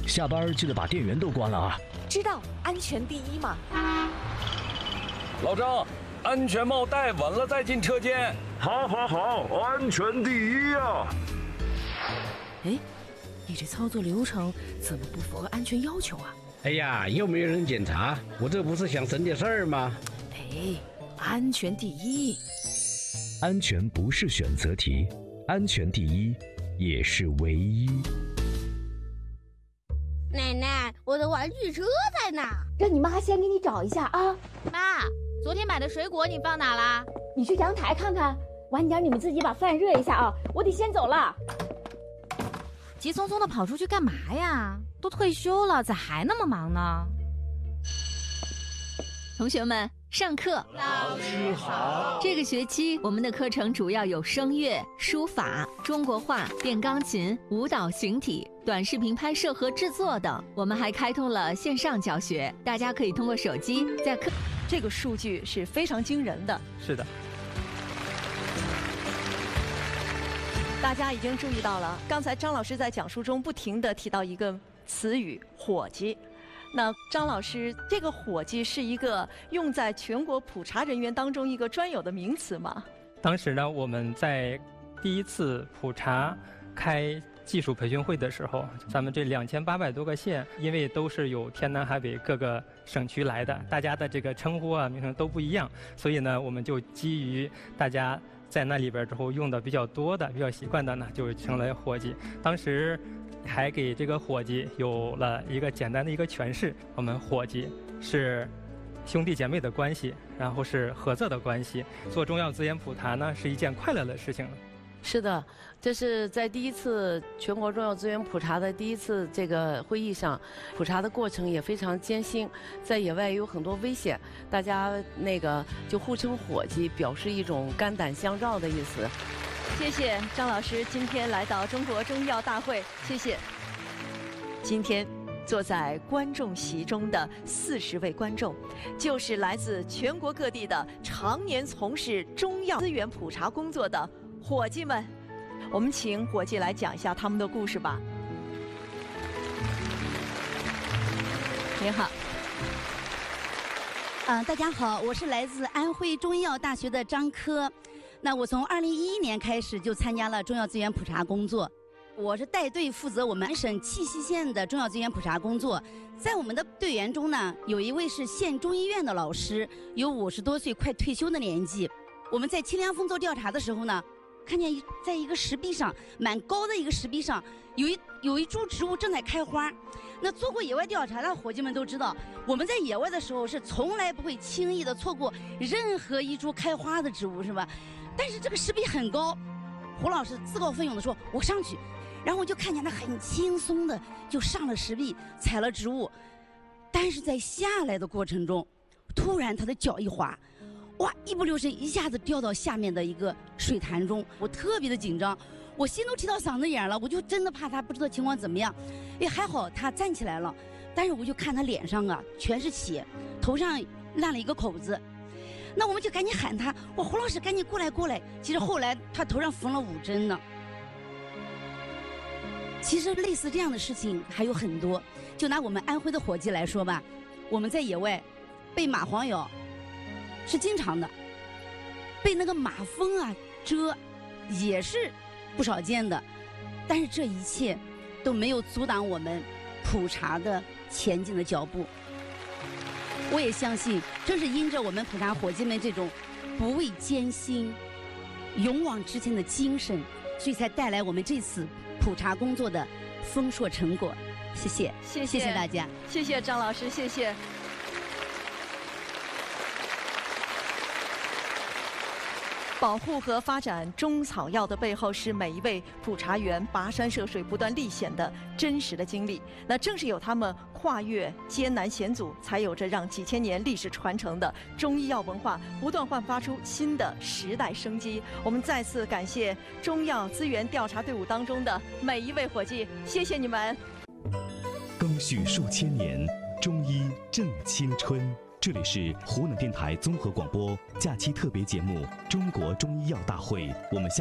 下班记得把电源都关了啊。 知道，安全第一嘛。 老张，安全帽戴稳了再进车间。 好，安全第一啊！ 哎，你这操作流程怎么不符合安全要求啊？ 哎呀，又没有人检查，我这不是想省点事儿吗？ 哎，安全第一。 安全不是选择题，安全第一也是唯一。 奶奶，我的玩具车在哪？ 让你妈先给你找一下啊。 妈，昨天买的水果你放哪啦？ 你去阳台看看。晚点你们自己把饭热一下啊，我得先走了。 急匆匆的跑出去干嘛呀？都退休了，咋还那么忙呢？ 同学们，上课。 老师好。 这个学期我们的课程主要有声乐、书法、中国画、电钢琴、舞蹈、形体、短视频拍摄和制作等。我们还开通了线上教学，大家可以通过手机在课。 这个数据是非常惊人的。 是的。 大家已经注意到了，刚才张老师在讲述中不停地提到一个词语“伙计”。那张老师，这个伙计是一个用在全国普查人员当中一个专有的名词吗？ 当时呢，我们在第一次普查开技术培训会的时候，咱们这2800多个县，因为都是有天南海北各个省区来的，大家的这个称呼啊、名称都不一样，所以呢，我们就基于大家在那里边之后用的比较多的、比较习惯的呢，就成了伙计。当时还给这个伙计有了一个简单的一个诠释：我们伙计是兄弟姐妹的关系，然后是合作的关系。做中药资源普查呢，是一件快乐的事情。 是的，这是在第一次全国中药资源普查的第一次这个会议上，普查的过程也非常艰辛，在野外有很多危险，大家就互称伙计，表示一种肝胆相照的意思。 谢谢张老师今天来到中国中医药大会，谢谢。今天坐在观众席中的40位观众，就是来自全国各地的常年从事中药资源普查工作的伙计们。我们请伙计来讲一下他们的故事吧。您好。 大家好，我是来自安徽中医药大学的张科。那我从2011年开始就参加了中药资源普查工作，我是带队负责我们省契西县的中药资源普查工作。在我们的队员中呢，有一位是县中医院的老师，有50多岁快退休的年纪。我们在清凉峰做调查的时候呢，看见在一个石壁上，蛮高的一个石壁上，有一株植物正在开花。那做过野外调查的伙计们都知道，我们在野外的时候是从来不会轻易的错过任何一株开花的植物，是吧？但是这个石壁很高，胡老师自告奋勇的说：“我上去。”然后我就看见他很轻松的就上了石壁，采了植物。但是在下来的过程中，突然他的脚一滑，哇，一不留神一下子掉到下面的一个水潭中。我特别的紧张，我心都提到嗓子眼了，我就真的怕他不知道情况怎么样。哎，还好他站起来了，但是我就看他脸上啊全是血，头上烂了一个口子。那我们就赶紧喊他，我胡老师赶紧过来过来。其实后来他头上缝了5针呢。其实类似这样的事情还有很多，就拿我们安徽的伙计来说吧，我们在野外被蚂蟥咬是经常的，被那个马蜂啊蛰也是不少见的，但是这一切都没有阻挡我们普查的前进的脚步。我也相信，正是因着我们普查伙计们这种不畏艰辛、勇往直前的精神，所以才带来我们这次普查工作的丰硕成果。谢谢，谢谢大家， 谢谢张老师，谢谢。保护和发展中草药的背后，是每一位普查员跋山涉水、不断历险的真实的经历。那正是有他们跨越艰难险阻，才有着让几千年历史传承的中医药文化不断焕发出新的时代生机。我们再次感谢中药资源调查队伍当中的每一位伙计，谢谢你们。 更续数千年，中医正青春。这里是湖南电台综合广播假期特别节目《中国中医药大会》，我们下。